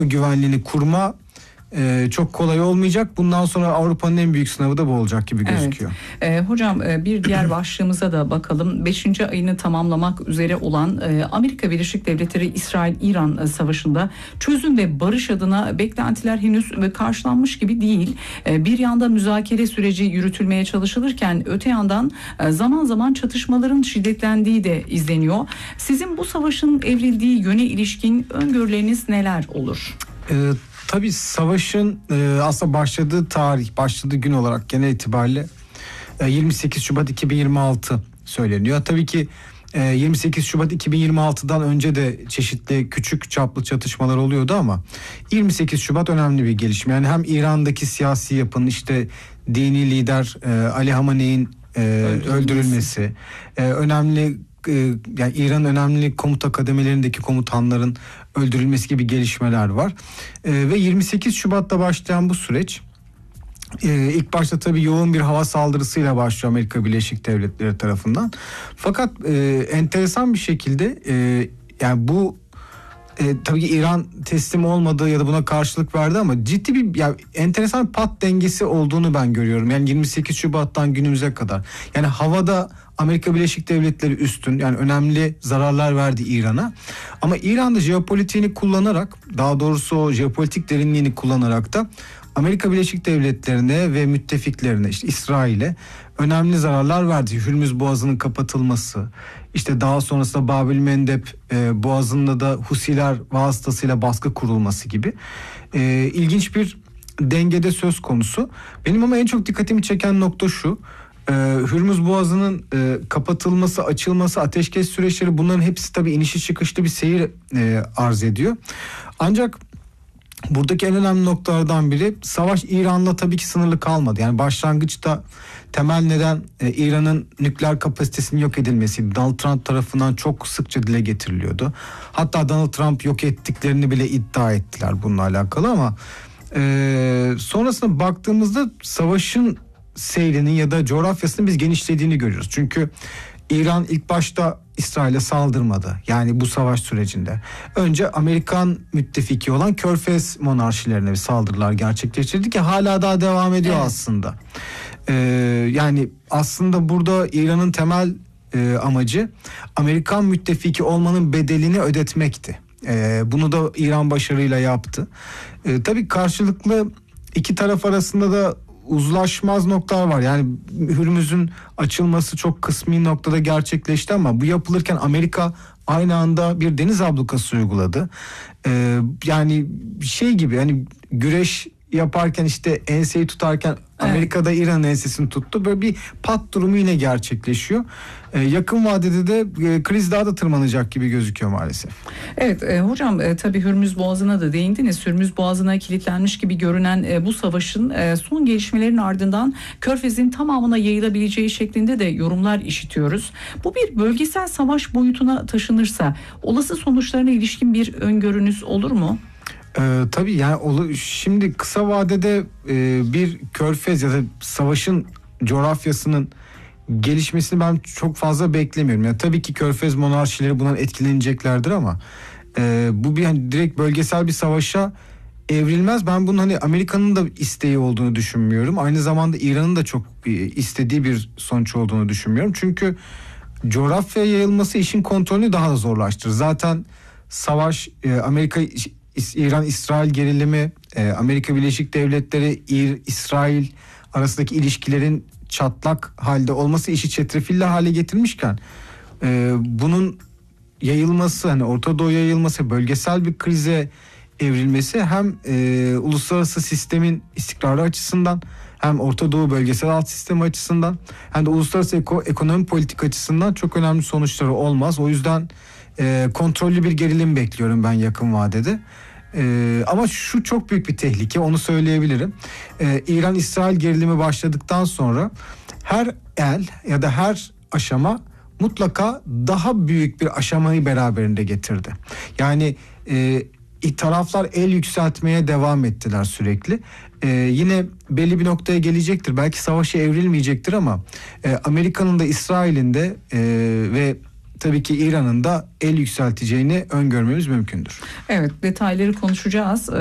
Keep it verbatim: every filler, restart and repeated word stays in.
güvenliğini kurma Ee, çok kolay olmayacak. Bundan sonra Avrupa'nın en büyük sınavı da bu olacak gibi gözüküyor. Evet. Ee, hocam bir diğer başlığımıza da bakalım. Beşinci ayını tamamlamak üzere olan e, Amerika Birleşik Devletleri İsrail-İran savaşında çözüm ve barış adına beklentiler henüz karşılanmış gibi değil. E, bir yanda müzakere süreci yürütülmeye çalışılırken öte yandan e, zaman zaman çatışmaların şiddetlendiği de izleniyor. Sizin bu savaşın evrildiği yöne ilişkin öngörüleriniz neler olur? Evet. Tabii savaşın e, aslında başladığı tarih, başladığı gün olarak genel itibariyle e, yirmi sekiz Şubat iki bin yirmi altı söyleniyor. Tabii ki e, yirmi sekiz Şubat iki bin yirmi altıdan önce de çeşitli küçük çaplı çatışmalar oluyordu ama yirmi sekiz Şubat önemli bir gelişme. Yani hem İran'daki siyasi yapının, işte dini lider e, Ali Hamaney'in e, öldürülmesi, e, önemli yani İran'ın önemli komuta kademelerindeki komutanların öldürülmesi gibi gelişmeler var. Ee, ve yirmi sekiz Şubat'ta başlayan bu süreç e, ilk başta tabii yoğun bir hava saldırısıyla başlıyor Amerika Birleşik Devletleri tarafından. Fakat e, enteresan bir şekilde e, yani bu e, tabii ki İran teslim olmadı ya da buna karşılık verdi ama ciddi bir yani enteresan pat dengesi olduğunu ben görüyorum. Yani yirmi sekiz Şubat'tan günümüze kadar. Yani havada Amerika Birleşik Devletleri üstün, yani önemli zararlar verdi İran'a. Ama İran da jeopolitiğini kullanarak, daha doğrusu o jeopolitik derinliğini kullanarak da Amerika Birleşik Devletleri'ne ve müttefiklerine, işte İsrail'e önemli zararlar verdi. Hürmüz Boğazı'nın kapatılması, işte daha sonrasında Bab-ül Mendeb e, Boğazı'nda da Husiler vasıtasıyla baskı kurulması gibi e, ilginç bir dengede söz konusu. Benim ama en çok dikkatimi çeken nokta şu: e, Hürmüz Boğazı'nın e, kapatılması, açılması, ateşkes süreçleri, bunların hepsi tabii inişi çıkışlı bir seyir e, arz ediyor. Ancak buradaki en önemli noktalardan biri, savaş İran'la tabii ki sınırlı kalmadı. Yani başlangıçta temel neden e, İran'ın nükleer kapasitesinin yok edilmesi Donald Trump tarafından çok sıkça dile getiriliyordu. Hatta Donald Trump yok ettiklerini bile iddia ettiler bununla alakalı ama e, sonrasında baktığımızda savaşın seyrinin ya da coğrafyasının biz genişlediğini görüyoruz. Çünkü İran ilk başta İsrail'e saldırmadı. Yani bu savaş sürecinde. Önce Amerikan müttefiki olan Körfez monarşilerine bir saldırılar gerçekleştirdi ki hala daha devam ediyor, evet. aslında. Ee, yani aslında burada İran'ın temel e, amacı Amerikan müttefiki olmanın bedelini ödetmekti. Ee, bunu da İran başarıyla yaptı. Ee, tabii karşılıklı iki taraf arasında da uzlaşmaz noktalar var. Yani Hürmüz'ün açılması çok kısmi noktada gerçekleşti ama bu yapılırken Amerika aynı anda bir deniz ablukası uyguladı. Ee, yani şey gibi, hani güreş yaparken işte enseyi tutarken Amerika'da İran'ın ensesini tuttu. Böyle bir pat durumu yine gerçekleşiyor. Ee, yakın vadede de e, kriz daha da tırmanacak gibi gözüküyor maalesef. Evet e, hocam e, tabii Hürmüz Boğazı'na da değindiniz. Hürmüz Boğazı'na kilitlenmiş gibi görünen e, bu savaşın e, son gelişmelerin ardından Körfez'in tamamına yayılabileceği şeklinde de yorumlar işitiyoruz. Bu bir bölgesel savaş boyutuna taşınırsa olası sonuçlarına ilişkin bir öngörünüz olur mu? Ee, tabii yani şimdi kısa vadede e, bir Körfez ya da savaşın coğrafyasının gelişmesini ben çok fazla beklemiyorum. Yani tabii ki Körfez monarşileri bundan etkileneceklerdir ama e, bu bir hani direkt bölgesel bir savaşa evrilmez. Ben bunun hani Amerika'nın da isteği olduğunu düşünmüyorum. Aynı zamanda İran'ın da çok e, istediği bir sonuç olduğunu düşünmüyorum. Çünkü coğrafyaya yayılması işin kontrolünü daha da zorlaştırır. Zaten savaş e, Amerika İran-İsrail gerilimi, Amerika Birleşik Devletleri, İsrail arasındaki ilişkilerin çatlak halde olması işi çetrefilli hale getirmişken bunun yayılması, hani Orta Doğu'ya yayılması, bölgesel bir krize evrilmesi hem e, uluslararası sistemin istikrarı açısından, hem Orta Doğu bölgesel alt sistemi açısından, hem de uluslararası eko, ekonomi politik açısından çok önemli sonuçları olmaz. O yüzden e, kontrollü bir gerilim bekliyorum ben yakın vadede. Ee, ama şu çok büyük bir tehlike, onu söyleyebilirim. Ee, İran-İsrail gerilimi başladıktan sonra her el ya da her aşama mutlaka daha büyük bir aşamayı beraberinde getirdi. Yani e, taraflar el yükseltmeye devam ettiler sürekli. Ee, yine belli bir noktaya gelecektir. Belki savaşa evrilmeyecektir ama e, Amerika'nın da İsrail'in de e, ve tabii ki İran'ın da el yükselteceğini öngörmemiz mümkündür. Evet, detayları konuşacağız.